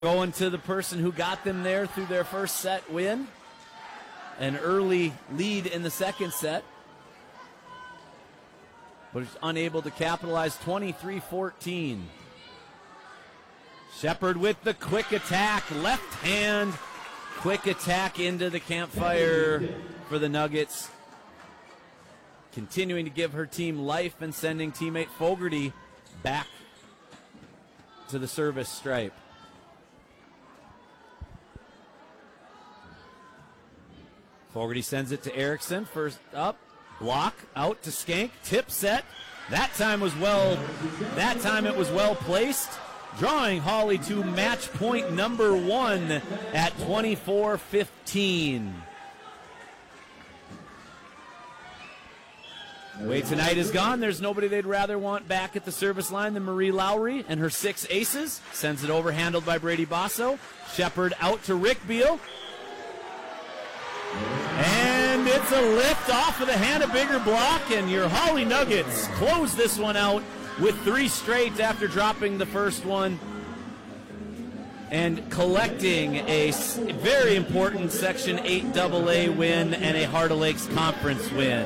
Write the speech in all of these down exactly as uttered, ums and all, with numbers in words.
Going to the person who got them there through their first set win. An early lead in the second set. But is unable to capitalize. Twenty-three fourteen. Shepard with the quick attack. Left hand. Quick attack into the campfire for the Nuggets. Continuing to give her team life and sending teammate Fogarty back to the service stripe. Fogarty sends it to Erickson. First up, block, out to Skank, tip set. That time was well, that time it was well placed. Drawing Holly to match point number one at twenty-four fifteen. Way tonight is gone. There's nobody they'd rather want back at the service line than Marie Lowry and her six aces. Sends it over, handled by Brady Basso. Shepard out to Rick Beal. And it's a lift off of the hand, a bigger block, and your Holly Nuggets close this one out with three straight after dropping the first one and collecting a very important Section eight double A win and a Heart of Lakes Conference win.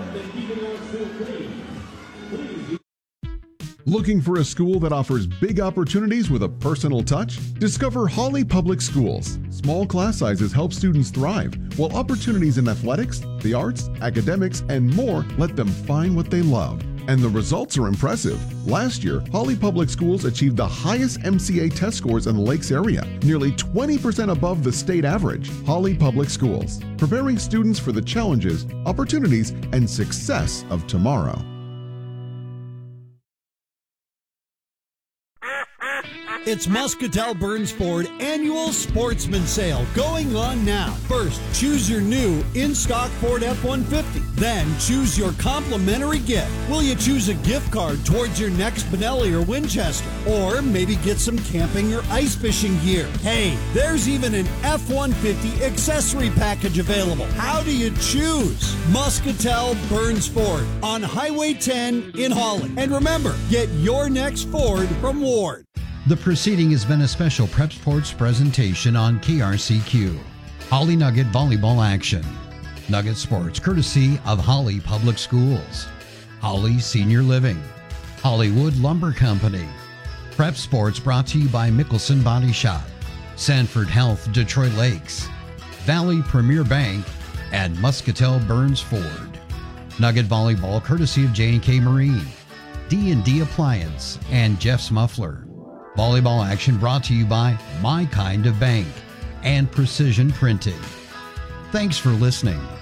Looking for a school that offers big opportunities with a personal touch? Discover Holly Public Schools. Small class sizes help students thrive, while opportunities in athletics, the arts, academics, and more let them find what they love. And the results are impressive. Last year, Holly Public Schools achieved the highest M C A test scores in the Lakes area, nearly twenty percent above the state average. Holly Public Schools, preparing students for the challenges, opportunities, and success of tomorrow. It's Muscatel Burns Ford Annual Sportsman Sale going on now. First, choose your new in-stock Ford F one fifty. Then, choose your complimentary gift. Will you choose a gift card towards your next Benelli or Winchester? Or maybe get some camping or ice fishing gear? Hey, there's even an F one fifty accessory package available. How do you choose? Muscatel Burns Ford on Highway ten in Holly. And remember, get your next Ford from Ward. The proceeding has been a special Prep Sports presentation on K R C Q. Holly Nugget Volleyball Action. Nugget Sports, courtesy of Holly Public Schools. Holly Senior Living. Hollywood Lumber Company. Prep Sports brought to you by Mickelson Body Shop. Sanford Health Detroit Lakes. Valley Premier Bank. And Muscatel Burns Ford. Nugget Volleyball, courtesy of J and K Marine. D and D Appliance and Jeff's Muffler. Volleyball Action brought to you by My Kind of Bank and Precision Printing. Thanks for listening.